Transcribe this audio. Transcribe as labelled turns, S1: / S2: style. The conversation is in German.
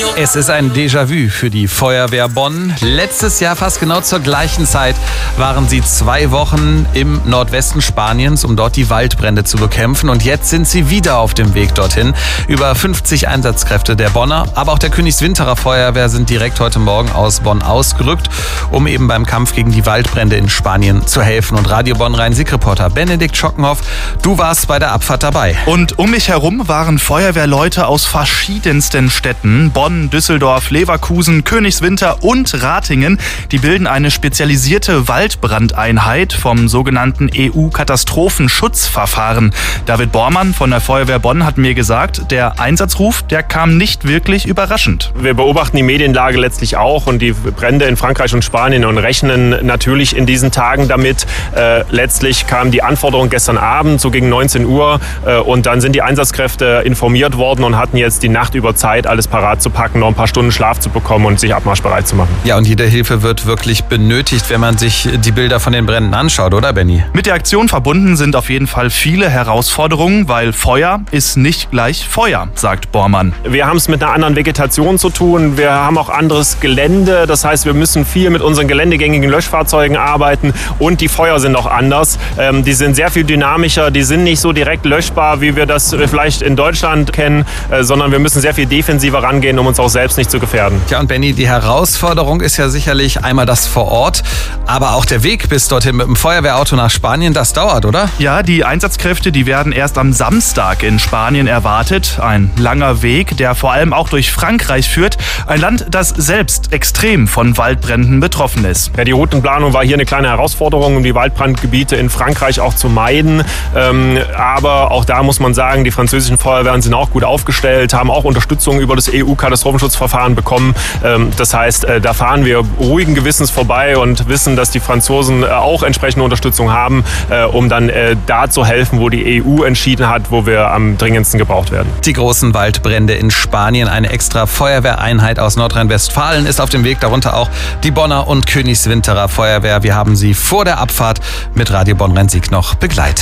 S1: Es ist ein Déjà-vu für die Feuerwehr Bonn. Letztes Jahr fast genau zur gleichen Zeit waren sie 2 Wochen im Nordwesten Spaniens, um dort die Waldbrände zu bekämpfen. Und jetzt sind sie wieder auf dem Weg dorthin. Über 50 Einsatzkräfte der Bonner, aber auch der Königswinterer Feuerwehr sind direkt heute Morgen aus Bonn ausgerückt, um eben beim Kampf gegen die Waldbrände in Spanien zu helfen. Und Radio Bonn Rhein-Sieg-Reporter Benedikt Schockenhoff, du warst bei der Abfahrt dabei.
S2: Und um mich herum waren Feuerwehrleute aus verschiedensten Städten. Bonn, Düsseldorf, Leverkusen, Königswinter und Ratingen. Die bilden eine spezialisierte Waldbrandeinheit vom sogenannten EU-Katastrophenschutzverfahren. David Bormann von der Feuerwehr Bonn hat mir gesagt, der Einsatzruf, der kam nicht wirklich überraschend.
S3: Wir beobachten die Medienlage letztlich auch und die Brände in Frankreich und Spanien und rechnen natürlich in diesen Tagen damit. Letztlich kam die Anforderung gestern Abend, so gegen 19 Uhr, und dann sind die Einsatzkräfte informiert worden und hatten jetzt die Nacht über Zeit, alles parat zu packen, noch ein paar Stunden Schlaf zu bekommen und sich abmarschbereit zu machen.
S1: Ja, und jede Hilfe wird wirklich benötigt, wenn man sich die Bilder von den Bränden anschaut, oder Benni?
S2: Mit der Aktion verbunden sind auf jeden Fall viele Herausforderungen, weil Feuer ist nicht gleich Feuer, sagt Bormann.
S3: Wir haben es mit einer anderen Vegetation zu tun. Wir haben auch anderes Gelände. Das heißt, wir müssen viel mit unseren geländegängigen Löschfahrzeugen arbeiten und die Feuer sind auch anders. Die sind sehr viel dynamischer. Die sind nicht so direkt löschbar, wie wir das vielleicht in Deutschland kennen, sondern wir müssen sehr viel defensiver rangehen, um uns auch selbst nicht zu gefährden.
S1: Ja, und Benni, die Herausforderung ist ja sicherlich einmal das vor Ort, aber auch der Weg bis dorthin mit dem Feuerwehrauto nach Spanien, das dauert, oder?
S2: Ja, die Einsatzkräfte, die werden erst am Samstag in Spanien erwartet. Ein langer Weg, der vor allem auch durch Frankreich führt. Ein Land, das selbst extrem von Waldbränden betroffen ist.
S3: Ja, die Routenplanung war hier eine kleine Herausforderung, um die Waldbrandgebiete in Frankreich auch zu meiden. Aber auch da muss man sagen, die französischen Feuerwehren sind auch gut aufgestellt, haben auch Unterstützung über das EU-Katastrophenschutzverfahren bekommen. Das heißt, da fahren wir ruhigen Gewissens vorbei und wissen, dass die Franzosen auch entsprechende Unterstützung haben, um dann da zu helfen, wo die EU entschieden hat, wo wir am dringendsten gebraucht werden.
S1: Die großen Waldbrände in Spanien, eine extra Feuerwehreinheit aus Nordrhein-Westfalen ist auf dem Weg, darunter auch die Bonner und Königswinterer Feuerwehr. Wir haben sie vor der Abfahrt mit Radio Bonn Rhein-Sieg noch begleitet.